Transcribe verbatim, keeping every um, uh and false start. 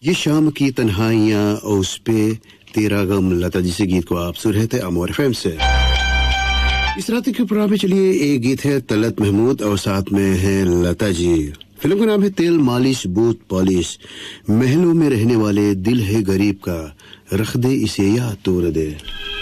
ये शाम की तन्हाइयां और उस पे तेरा गम लता जी से गीत को आप सुन रहे थे अमोर एफएम से। इस रात के प्रोग्राम में चलिए एक गीत है तलत महमूद और साथ में है लता जी। फिल्म का नाम है तेल मालिश बूथ पॉलिश। महलों में रहने वाले दिल है गरीब का, रख दे इसे या तोड़ दे।